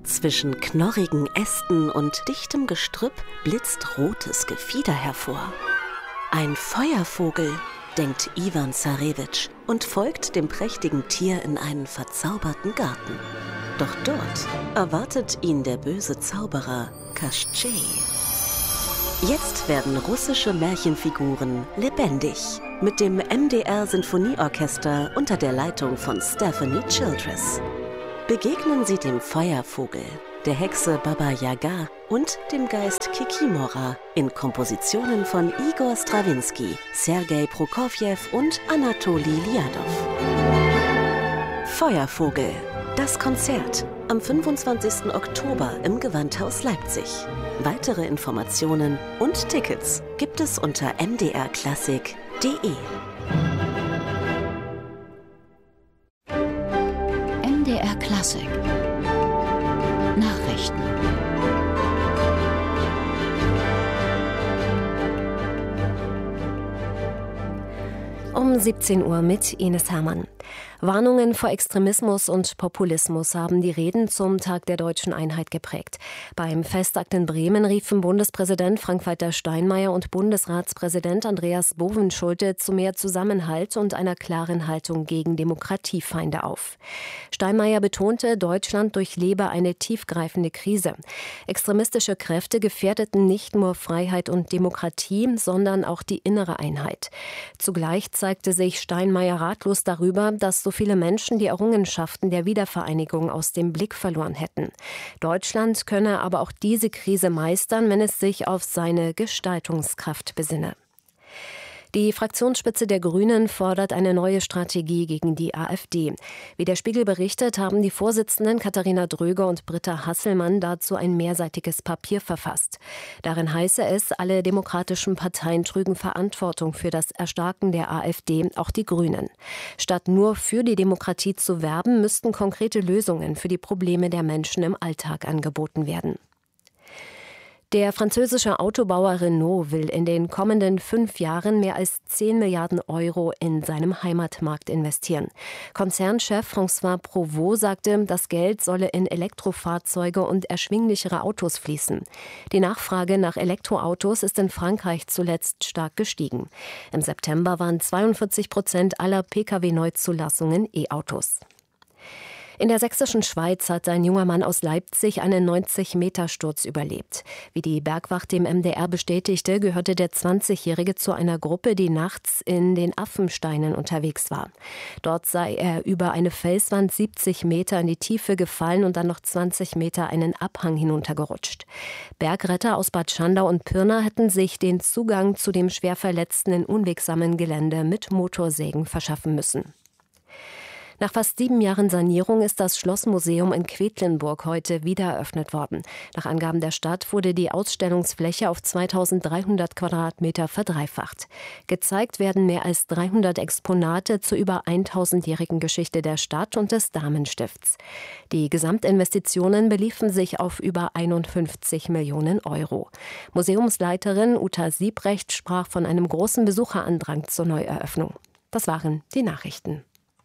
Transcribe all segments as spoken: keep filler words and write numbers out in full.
Zwischen knorrigen Ästen und dichtem Gestrüpp blitzt rotes Gefieder hervor. Ein Feuervogel, denkt Ivan Zarewitsch und folgt dem prächtigen Tier in einen verzauberten Garten. Doch dort erwartet ihn der böse Zauberer Kaschtschej. Jetzt werden russische Märchenfiguren lebendig mit dem M D R-Sinfonieorchester unter der Leitung von Stephanie Childress. Begegnen Sie dem Feuervogel, der Hexe Baba Yaga und dem Geist Kikimora in Kompositionen von Igor Strawinski, Sergei Prokofjew und Anatoli Liadow. Feuervogel, das Konzert am fünfundzwanzigsten Oktober im Gewandhaus Leipzig. Weitere Informationen und Tickets gibt es unter m d r klassik punkt d e. M D R Klassik Nachrichten. Um siebzehn Uhr mit Ines Hermann. Warnungen vor Extremismus und Populismus haben die Reden zum Tag der Deutschen Einheit geprägt. Beim Festakt in Bremen riefen Bundespräsident Frank-Walter Steinmeier und Bundesratspräsident Andreas Bovenschulte zu mehr Zusammenhalt und einer klaren Haltung gegen Demokratiefeinde auf. Steinmeier betonte, Deutschland durchlebe eine tiefgreifende Krise. Extremistische Kräfte gefährdeten nicht nur Freiheit und Demokratie, sondern auch die innere Einheit. Zugleich zeigte sich Steinmeier ratlos darüber, dass so viele Menschen die Errungenschaften der Wiedervereinigung aus dem Blick verloren hätten. Deutschland könne aber auch diese Krise meistern, wenn es sich auf seine Gestaltungskraft besinne. Die Fraktionsspitze der Grünen fordert eine neue Strategie gegen die AfD. Wie der Spiegel berichtet, haben die Vorsitzenden Katharina Dröger und Britta Hasselmann dazu ein mehrseitiges Papier verfasst. Darin heiße es, alle demokratischen Parteien trügen Verantwortung für das Erstarken der AfD, auch die Grünen. Statt nur für die Demokratie zu werben, müssten konkrete Lösungen für die Probleme der Menschen im Alltag angeboten werden. Der französische Autobauer Renault will in den kommenden fünf Jahren mehr als zehn Milliarden Euro in seinem Heimatmarkt investieren. Konzernchef François Provost sagte, das Geld solle in Elektrofahrzeuge und erschwinglichere Autos fließen. Die Nachfrage nach Elektroautos ist in Frankreich zuletzt stark gestiegen. Im September waren zweiundvierzig Prozent aller Pkw-Neuzulassungen E-Autos. In der sächsischen Schweiz hat ein junger Mann aus Leipzig einen neunzig-Meter-Sturz überlebt. Wie die Bergwacht dem M D R bestätigte, gehörte der zwanzigjährige zu einer Gruppe, die nachts in den Affensteinen unterwegs war. Dort sei er über eine Felswand siebzig Meter in die Tiefe gefallen und dann noch zwanzig Meter einen Abhang hinuntergerutscht. Bergretter aus Bad Schandau und Pirna hätten sich den Zugang zu dem Schwerverletzten in unwegsamen Gelände mit Motorsägen verschaffen müssen. Nach fast sieben Jahren Sanierung ist das Schlossmuseum in Quedlinburg heute wieder eröffnet worden. Nach Angaben der Stadt wurde die Ausstellungsfläche auf zweitausenddreihundert Quadratmeter verdreifacht. Gezeigt werden mehr als dreihundert Exponate zur über tausendjährigen Geschichte der Stadt und des Damenstifts. Die Gesamtinvestitionen beliefen sich auf über einundfünfzig Millionen Euro. Museumsleiterin Uta Siebrecht sprach von einem großen Besucherandrang zur Neueröffnung. Das waren die Nachrichten.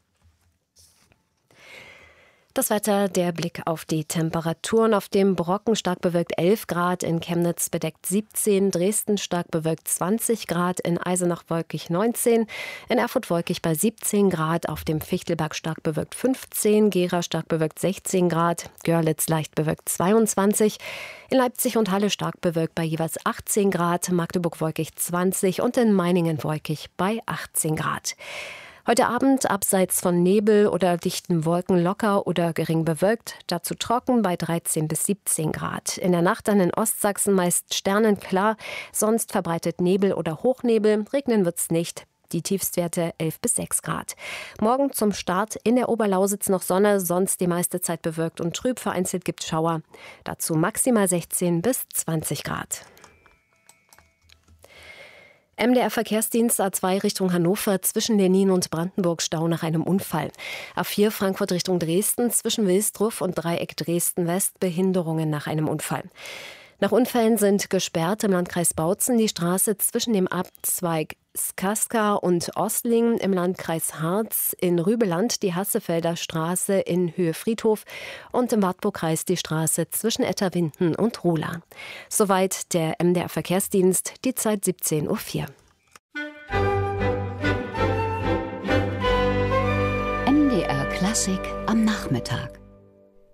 Das Wetter, der Blick auf die Temperaturen. Auf dem Brocken stark bewölkt elf Grad, in Chemnitz bedeckt siebzehn, Dresden stark bewölkt zwanzig Grad, in Eisenach wolkig neunzehn, in Erfurt wolkig bei siebzehn Grad, auf dem Fichtelberg stark bewölkt fünfzehn, Gera stark bewölkt sechzehn Grad, Görlitz leicht bewölkt zweiundzwanzig, in Leipzig und Halle stark bewölkt bei jeweils achtzehn Grad, Magdeburg wolkig zwanzig und in Meiningen wolkig bei achtzehn Grad. Heute Abend abseits von Nebel oder dichten Wolken locker oder gering bewölkt, dazu trocken bei dreizehn bis siebzehn Grad. In der Nacht dann in Ostsachsen meist sternenklar, sonst verbreitet Nebel oder Hochnebel, regnen wird's nicht. Die Tiefstwerte elf bis sechs Grad. Morgen zum Start in der Oberlausitz noch Sonne, sonst die meiste Zeit bewölkt und trüb, vereinzelt gibt's Schauer. Dazu maximal sechzehn bis zwanzig Grad. M D R-Verkehrsdienst A zwei Richtung Hannover, zwischen Lenin und Brandenburg Stau nach einem Unfall. A vier Frankfurt Richtung Dresden, zwischen Wilsdruff und Dreieck Dresden-West Behinderungen nach einem Unfall. Nach Unfällen sind gesperrt im Landkreis Bautzen die Straße zwischen dem Abzweig Skaska und Ostling, im Landkreis Harz in Rübeland die Hassefelder Straße in Höhe Friedhof und im Wartburgkreis die Straße zwischen Etterwinden und Rola. Soweit der M D R Verkehrsdienst, die Zeit siebzehn Uhr vier. M D R Klassik am Nachmittag.